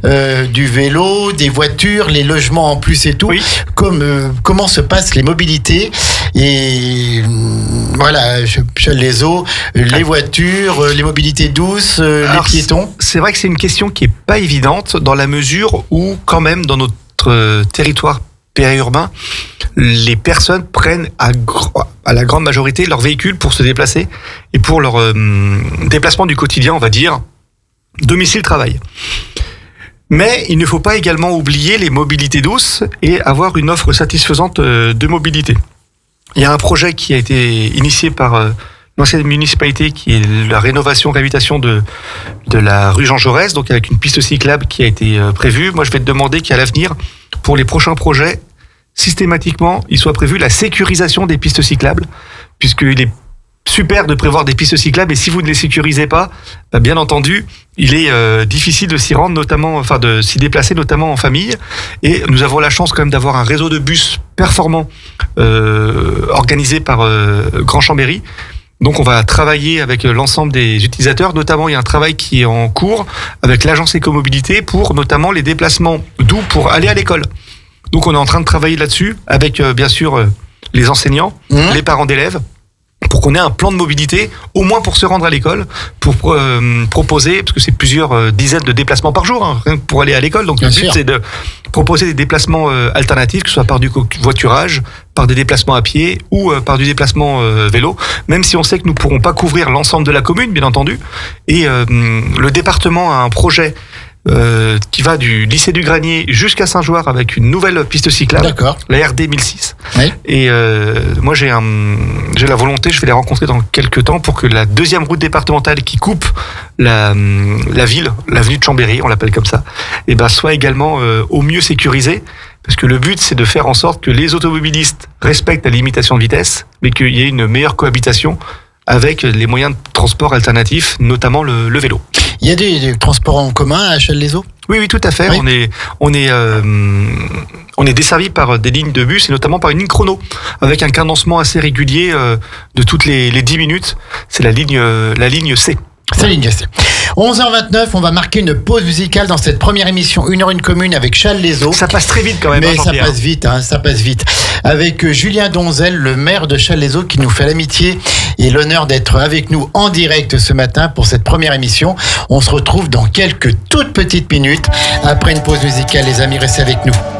du vélo, des voitures, les logements en plus et tout. Oui. Comment se passent les mobilités et voilà, Challes-les-Eaux, les voitures, les mobilités douces, les piétons. C'est vrai que c'est une question qui est pas évidente dans la mesure où quand même dans notre territoire périurbain, les personnes prennent à la grande majorité leur véhicule pour se déplacer et pour leur déplacement du quotidien, on va dire, domicile-travail. Mais il ne faut pas également oublier les mobilités douces et avoir une offre satisfaisante de mobilité. Il y a un projet qui a été initié par l'ancienne municipalité qui est la rénovation-réhabilitation de la rue Jean Jaurès, donc avec une piste cyclable qui a été prévue. Moi, je vais te demander qu'à l'avenir, pour les prochains projets, systématiquement, il soit prévu la sécurisation des pistes cyclables, puisqu'il est super de prévoir des pistes cyclables, et si vous ne les sécurisez pas, bien entendu, il est difficile de s'y rendre, notamment, enfin de s'y déplacer, notamment en famille. Et nous avons la chance quand même d'avoir un réseau de bus performant organisé par Grand Chambéry. Donc on va travailler avec l'ensemble des utilisateurs, notamment il y a un travail qui est en cours avec l'agence Écomobilité pour notamment les déplacements doux pour aller à l'école. Donc on est en train de travailler là-dessus avec bien sûr les enseignants, les parents d'élèves, pour qu'on ait un plan de mobilité, au moins pour se rendre à l'école, pour proposer, parce que c'est plusieurs dizaines de déplacements par jour, hein, pour aller à l'école. Donc bien le but, sûr, c'est de proposer des déplacements alternatifs, que ce soit par du voiturage, par des déplacements à pied ou par du déplacement vélo, même si on sait que nous ne pourrons pas couvrir l'ensemble de la commune, bien entendu. Et le département a un projet qui va du lycée du Granier jusqu'à Saint-Joire avec une nouvelle piste cyclable, d'accord, la RD 1006. Oui. Et moi j'ai la volonté, je vais les rencontrer dans quelques temps pour que la deuxième route départementale qui coupe la ville, l'avenue de Chambéry, on l'appelle comme ça, et soit également au mieux sécurisée. Parce que le but, c'est de faire en sorte que les automobilistes respectent la limitation de vitesse, mais qu'il y ait une meilleure cohabitation avec les moyens de transport alternatifs, notamment le vélo. Il y a des transports en commun à Challes-les-Eaux ? Oui, tout à fait. Oui. On est desservi par des lignes de bus et notamment par une ligne chrono avec un cadencement assez régulier de toutes les 10 minutes. C'est la ligne C. C'est ligne C. 11h29, on va marquer une pause musicale dans cette première émission 1h1 commune avec Challes-les-Eaux. Ça passe très vite quand même. Mais ça passe vite, ça passe vite. Avec Julien Donzel, le maire de Challes-les-Eaux, qui nous fait l'amitié et l'honneur d'être avec nous en direct ce matin pour cette première émission. On se retrouve dans quelques toutes petites minutes après une pause musicale. Les amis, restez avec nous.